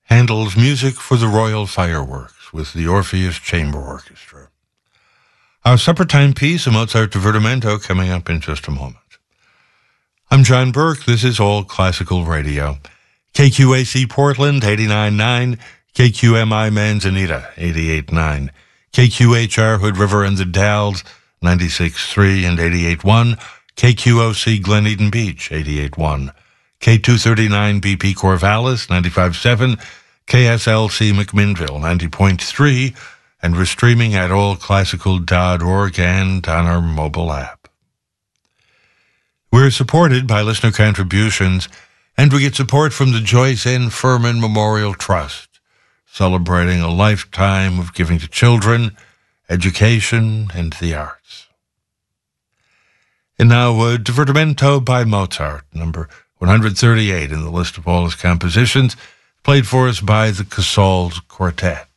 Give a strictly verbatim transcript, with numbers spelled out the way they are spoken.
Handel's music for the Royal Fireworks with the Orpheus Chamber Orchestra. Our supper time piece, a Mozart Divertimento, coming up in just a moment. I'm John Burke. This is All Classical Radio. K Q A C Portland, eighty-nine point nine, K Q M I Manzanita, eighty-eight point nine, K Q H R Hood River and the Dalles, ninety-six point three and eighty-eight point one, K Q O C Glen Eden Beach, eighty-eight point one, K two thirty-nine B P Corvallis, ninety-five point seven, K S L C McMinnville, ninety point three, and we're streaming at all classical dot org and on our mobile app. We're supported by listener contributions, and we get support from the Joyce N. Furman Memorial Trust, celebrating a lifetime of giving to children, education, and the arts. And now, a Divertimento by Mozart, number one thirty-eight in the list of all his compositions, played for us by the Casals Quartet.